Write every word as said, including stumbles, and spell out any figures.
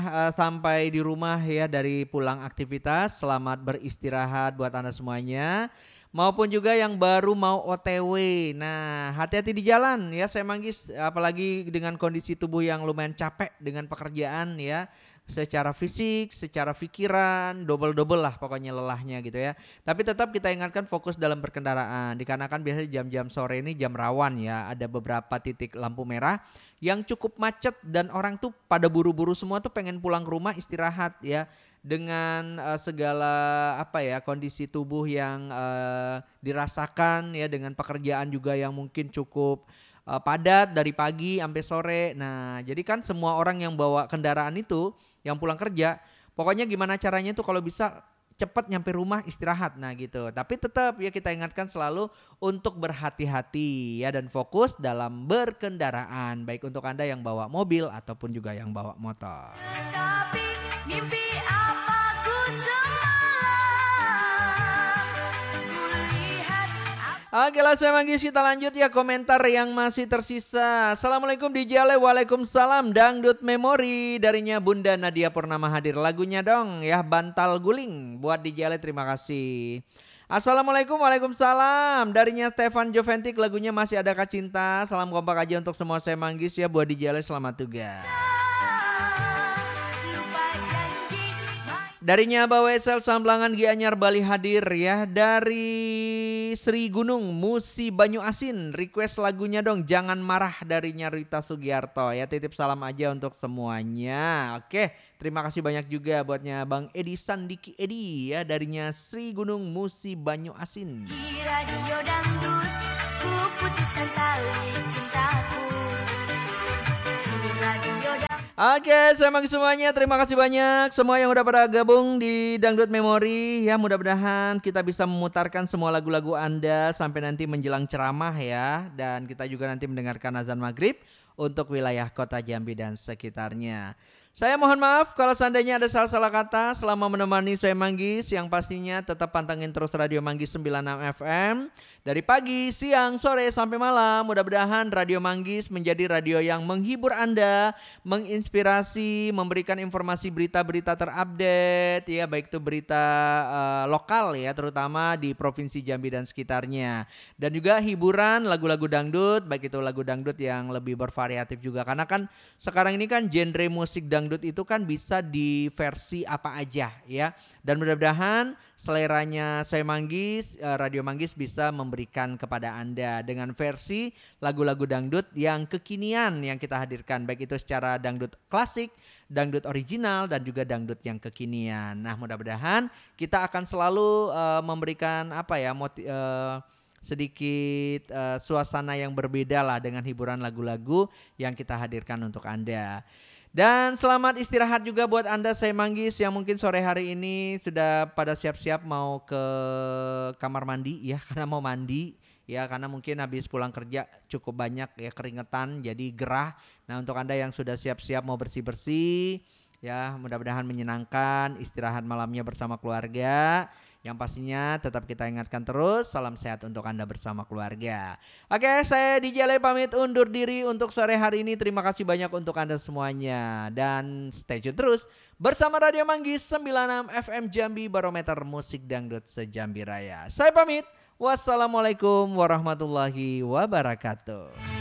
Eee, sampai di rumah ya dari pulang aktivitas, selamat beristirahat buat Anda semuanya, maupun juga yang baru mau O T W. Nah, hati-hati di jalan ya saya manggis, apalagi dengan kondisi tubuh yang lumayan capek dengan pekerjaan ya, secara fisik, secara pikiran, double-double lah pokoknya lelahnya gitu ya. Tapi tetap kita ingatkan fokus dalam berkendaraan, dikarenakan biasanya jam-jam sore ini jam rawan ya, ada beberapa titik lampu merah yang cukup macet dan orang tuh pada buru-buru semua tuh pengen pulang ke rumah istirahat ya dengan uh, segala apa ya kondisi tubuh yang uh, dirasakan ya dengan pekerjaan juga yang mungkin cukup uh, padat dari pagi sampai sore. Nah, jadi kan semua orang yang bawa kendaraan itu yang pulang kerja pokoknya gimana caranya tuh kalau bisa cepat nyampe rumah istirahat. Nah gitu. Tapi tetap ya kita ingatkan selalu untuk berhati-hati ya dan fokus dalam berkendaraan baik untuk Anda yang bawa mobil ataupun juga yang bawa motor. Tetapi mimpi apa ku Oke lah saya manggis kita lanjut ya komentar yang masih tersisa. Assalamualaikum D J Ale, waalaikumsalam dangdut memori darinya Bunda Nadia Purnama hadir lagunya dong ya bantal guling buat D J Ale terima kasih. Assalamualaikum waalaikumsalam darinya Stefan Joventik lagunya masih adakah cinta salam kompak aja untuk semua saya manggis ya buat D J Ale selamat tugas. Darinya Bawesel Samblangan Gianyar Bali hadir ya. Dari Sri Gunung Musi Banyu Asin request lagunya dong Jangan Marah darinya Rita Sugiarto ya. Titip salam aja untuk semuanya. Oke terima kasih banyak juga buatnya Bang Edi Sandiki Edi ya. Darinya Sri Gunung Musi Banyu Asin. Di radio dangdut ku putuskan tali cintaku. Oke, saya manggil semuanya. Terima kasih banyak semua yang udah pada gabung di Dangdut Memori ya. Mudah-mudahan kita bisa memutarkan semua lagu-lagu Anda sampai nanti menjelang ceramah ya. Dan kita juga nanti mendengarkan azan maghrib untuk wilayah Kota Jambi dan sekitarnya. Saya mohon maaf kalau seandainya ada salah-salah kata selama menemani saya Manggis. Yang pastinya tetap pantengin terus Radio Manggis sembilan puluh enam F M. Dari pagi, siang, sore sampai malam. Mudah-mudahan Radio Manggis menjadi radio yang menghibur Anda, menginspirasi, memberikan informasi berita-berita terupdate. Ya baik itu berita uh, lokal ya terutama di Provinsi Jambi dan sekitarnya. Dan juga hiburan lagu-lagu dangdut. Baik itu lagu dangdut yang lebih bervariatif juga. Karena kan sekarang ini kan genre musik dangdut dangdut itu kan bisa di versi apa aja ya. Dan mudah-mudahan seleranya saya Manggis, Radio Manggis bisa memberikan kepada Anda dengan versi lagu-lagu dangdut yang kekinian yang kita hadirkan. Baik itu secara dangdut klasik, dangdut original dan juga dangdut yang kekinian. Nah mudah-mudahan kita akan selalu uh, memberikan apa ya motiv, uh, sedikit uh, suasana yang berbeda lah dengan hiburan lagu-lagu yang kita hadirkan untuk Anda. Dan selamat istirahat juga buat Anda saya Manggis yang mungkin sore hari ini sudah pada siap-siap mau ke kamar mandi ya karena mau mandi ya karena mungkin habis pulang kerja cukup banyak ya keringetan jadi gerah. Nah untuk Anda yang sudah siap-siap mau bersih-bersih ya mudah-mudahan menyenangkan istirahat malamnya bersama keluarga. Yang pastinya tetap kita ingatkan terus salam sehat untuk Anda bersama keluarga. Oke saya D J Ale pamit undur diri untuk sore hari ini. Terima kasih banyak untuk Anda semuanya. Dan stay tune terus bersama Radio Manggis sembilan puluh enam F M Jambi Barometer Musik Dangdut Sejambi Raya. Saya pamit. Wassalamualaikum warahmatullahi wabarakatuh.